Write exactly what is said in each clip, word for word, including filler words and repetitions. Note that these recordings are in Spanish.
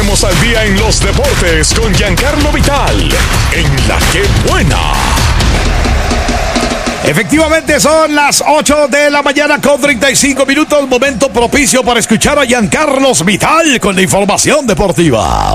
ponemos al día en los deportes con Giancarlo Vital, en La Que Buena. Efectivamente son las ocho de la mañana con treinta y cinco minutos, momento propicio para escuchar a Giancarlo Vital con la información deportiva.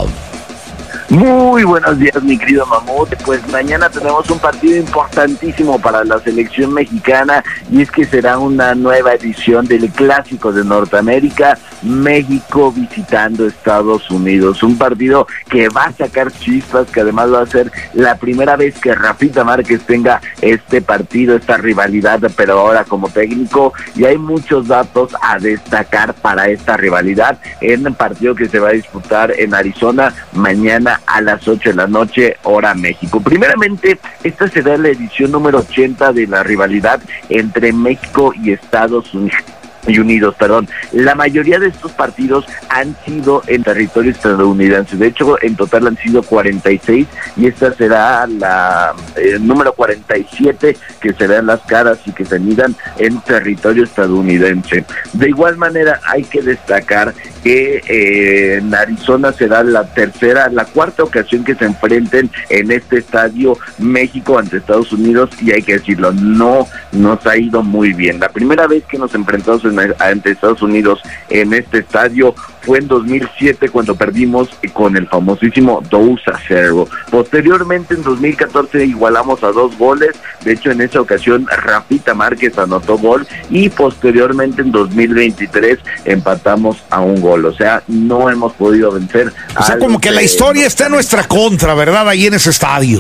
Muy buenos días, mi querido Mamut. Pues mañana tenemos un partido importantísimo para la selección mexicana, y es que será una nueva edición del Clásico de Norteamérica, México visitando Estados Unidos. Un partido que va a sacar chispas, que además va a ser la primera vez que Rafita Márquez tenga este partido, esta rivalidad, pero ahora como técnico, y hay muchos datos a destacar para esta rivalidad en el partido que se va a disputar en Arizona mañana a las ocho de la noche, hora México. Primeramente, esta será la edición número ochenta de la rivalidad entre México y Estados Unidos. Y Unidos, perdón. La mayoría de estos partidos han sido en territorio estadounidense. De hecho, en total han sido cuarenta y seis, y esta será la eh, número cuarenta y siete, que serán las caras y que se midan en territorio estadounidense. De igual manera, hay que destacar que eh, en Arizona será la tercera, la cuarta ocasión que se enfrenten en este estadio México ante Estados Unidos, y hay que decirlo, no nos ha ido muy bien. La primera vez que nos enfrentamos en ante Estados Unidos en este estadio fue en dos mil siete, cuando perdimos con el famosísimo dos a cero. Posteriormente, en dos mil catorce, igualamos a dos goles. De hecho, en esa ocasión Rafita Márquez anotó gol, y posteriormente en dos mil veintitrés empatamos a un gol. O sea, no hemos podido vencer. O sea, como que la historia está en nuestra contra, ¿verdad? Ahí en ese estadio.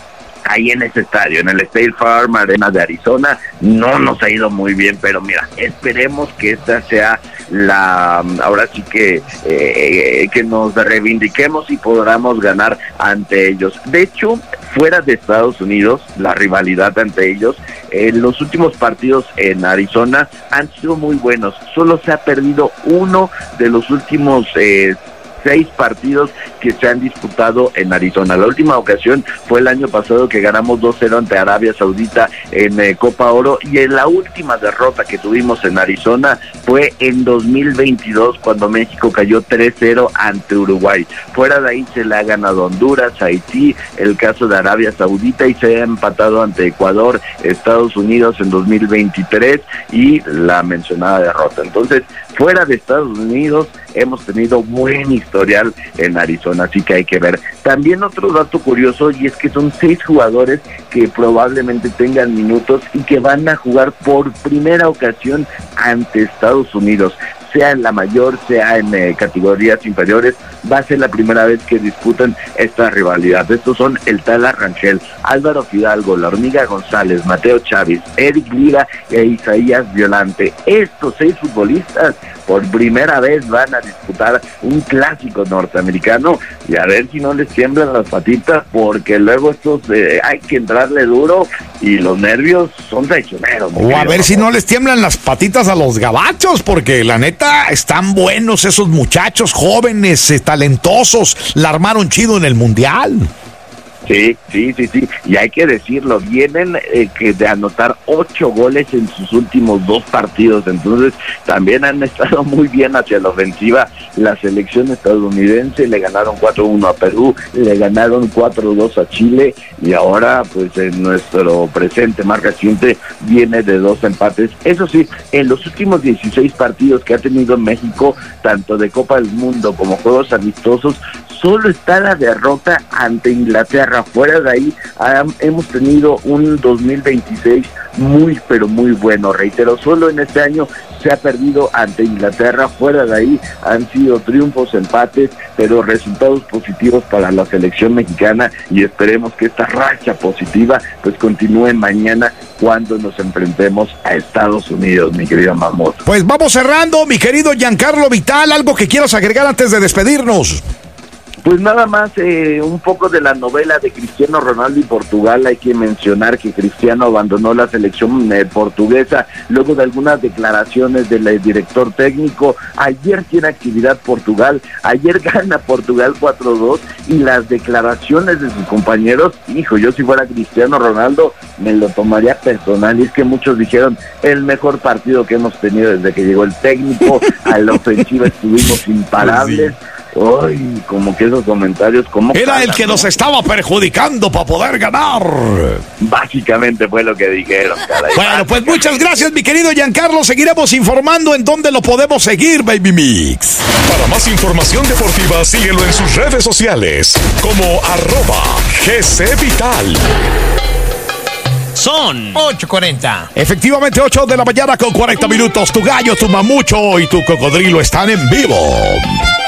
Ahí en ese estadio, en el State Farm Arena de Arizona, no nos ha ido muy bien, pero mira, esperemos que esta sea la, ahora sí que, eh, que nos reivindiquemos y podamos ganar ante ellos. De hecho, fuera de Estados Unidos, la rivalidad ante ellos, eh, los últimos partidos en Arizona han sido muy buenos. Solo se ha perdido uno de los últimos eh, seis partidos que se han disputado en Arizona. La última ocasión fue el año pasado, que ganamos dos cero ante Arabia Saudita en eh, Copa Oro, y en la última derrota que tuvimos en Arizona fue en dos mil veintidós, cuando México cayó tres cero ante Uruguay. Fuera de ahí se le ha ganado a Honduras, Haití, el caso de Arabia Saudita, y se ha empatado ante Ecuador, Estados Unidos en dos mil veintitrés, y la mencionada derrota. Entonces, fuera de Estados Unidos hemos tenido buen historial en Arizona, así que hay que ver. También otro dato curioso, y es que son seis jugadores que probablemente tengan minutos y que van a jugar por primera ocasión ante Estados Unidos, sea en la mayor, sea en eh, categorías inferiores. Va a ser la primera vez que disputan esta rivalidad. Estos son el Tala Rangel, Álvaro Fidalgo, La Hormiga González, Mateo Chávez, Eric Lira e Isaías Violante. Estos seis futbolistas por primera vez van a disputar un clásico norteamericano, y a ver si no les tiemblan las patitas, porque luego estos eh, hay que entrarle duro, y los nervios son traicioneros. O a ver si no les tiemblan las patitas a los gabachos, porque la neta están buenos esos muchachos jóvenes, eh, talentosos, la armaron chido en el Mundial. Sí, sí, sí, sí, y hay que decirlo, vienen eh, que de anotar ocho goles en sus últimos dos partidos, entonces también han estado muy bien hacia la ofensiva. La selección estadounidense le ganaron cuatro uno a Perú, le ganaron cuatro dos a Chile, y ahora pues en nuestro presente más reciente viene de dos empates. Eso sí, en los últimos dieciséis partidos que ha tenido México, tanto de Copa del Mundo como juegos amistosos, solo está la derrota ante Inglaterra. Fuera de ahí, um, hemos tenido un dos mil veintiséis muy, pero muy bueno. Reitero, solo en este año se ha perdido ante Inglaterra. Fuera de ahí han sido triunfos, empates, pero resultados positivos para la selección mexicana, y esperemos que esta racha positiva pues continúe mañana cuando nos enfrentemos a Estados Unidos, mi querido Mamut. Pues vamos cerrando, mi querido Giancarlo Vital, ¿algo que quieras agregar antes de despedirnos? Pues nada más, eh, un poco de la novela de Cristiano Ronaldo y Portugal. Hay que mencionar que Cristiano abandonó la selección eh, portuguesa luego de algunas declaraciones del eh, director técnico. Ayer tiene actividad Portugal, ayer gana Portugal cuatro dos, y las declaraciones de sus compañeros, hijo, yo si fuera Cristiano Ronaldo me lo tomaría personal, y es que muchos dijeron, el mejor partido que hemos tenido desde que llegó el técnico, a la ofensiva estuvimos imparables. Uy, como que esos comentarios, como era el que nos estaba perjudicando para poder ganar. Básicamente fue lo que dijeron, caray. Bueno, pues muchas gracias, mi querido Giancarlo. Seguiremos informando en dónde lo podemos seguir, Baby Mix. Para más información deportiva, síguelo en sus redes sociales como arroba G C Vital. Son ocho cuarenta. Efectivamente, ocho de la mañana con cuarenta minutos. Tu gallo, tu mamucho y tu cocodrilo están en vivo.